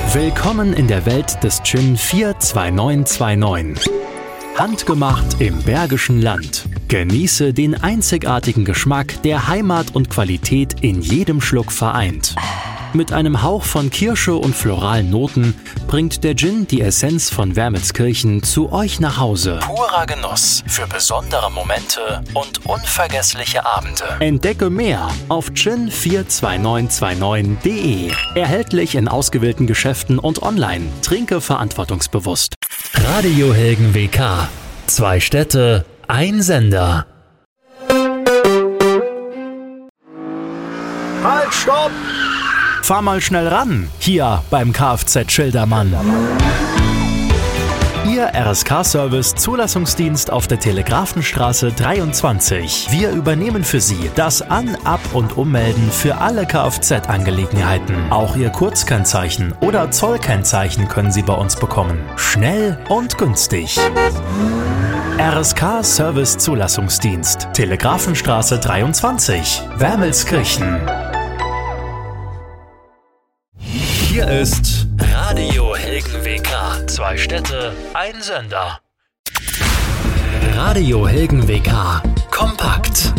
Willkommen in der Welt des Gin 42929. Handgemacht im Bergischen Land. Genieße den einzigartigen Geschmack, der Heimat und Qualität in jedem Schluck vereint. Mit einem Hauch von Kirsche und floralen Noten bringt der Gin die Essenz von Wermelskirchen zu euch nach Hause. Purer Genuss für besondere Momente und unvergessliche Abende. Entdecke mehr auf gin42929.de. Erhältlich in ausgewählten Geschäften und online. Trinke verantwortungsbewusst. Radio Helgen WK. 2 Städte, ein Sender. Halt, stopp! Fahr mal schnell ran, hier beim Kfz Schildermann. Ihr RSK-Service Zulassungsdienst auf der Telegrafenstraße 23. Wir übernehmen für Sie das An-, Ab- und Ummelden für alle Kfz-Angelegenheiten. Auch Ihr Kurzkennzeichen oder Zollkennzeichen können Sie bei uns bekommen. Schnell und günstig. RSK-Service Zulassungsdienst, Telegrafenstraße 23, Wermelskirchen. Hier ist Radio Helgen WK. 2 Städte, ein Sender. Radio Helgen WK. Kompakt.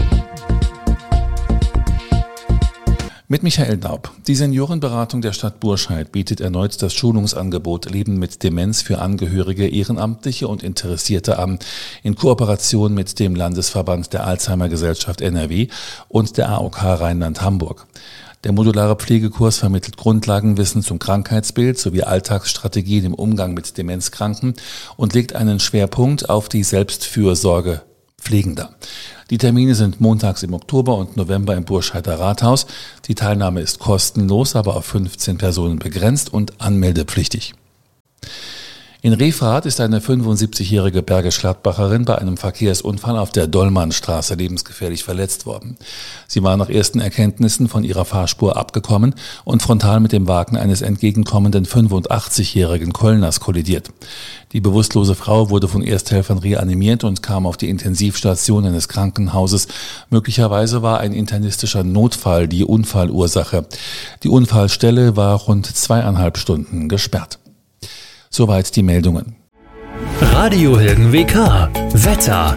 Mit Michael Daub. Die Seniorenberatung der Stadt Burscheid bietet erneut das Schulungsangebot Leben mit Demenz für Angehörige, Ehrenamtliche und Interessierte an, in Kooperation mit dem Landesverband der Alzheimer-Gesellschaft NRW und der AOK Rheinland-Hamburg. Der modulare Pflegekurs vermittelt Grundlagenwissen zum Krankheitsbild sowie Alltagsstrategien im Umgang mit Demenzkranken und legt einen Schwerpunkt auf die Selbstfürsorge Pflegender. Die Termine sind montags im Oktober und November im Burscheider Rathaus. Die Teilnahme ist kostenlos, aber auf 15 Personen begrenzt und anmeldepflichtig. In Refrath ist eine 75-jährige Bergisch-Gladbacherin bei einem Verkehrsunfall auf der Dollmannstraße lebensgefährlich verletzt worden. Sie war nach ersten Erkenntnissen von ihrer Fahrspur abgekommen und frontal mit dem Wagen eines entgegenkommenden 85-jährigen Kölners kollidiert. Die bewusstlose Frau wurde von Ersthelfern reanimiert und kam auf die Intensivstation eines Krankenhauses. Möglicherweise war ein internistischer Notfall die Unfallursache. Die Unfallstelle war rund 2,5 Stunden gesperrt. Soweit die Meldungen. Radio Helgen WK. Wetter.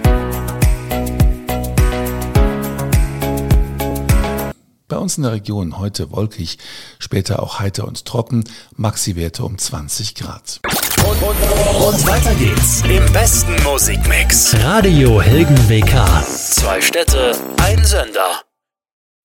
Bei uns in der Region heute wolkig, später auch heiter und trocken, Maxi-Werte um 20 Grad. Und weiter geht's im besten Musikmix. Radio Helgen WK. 2 Städte, ein Sender.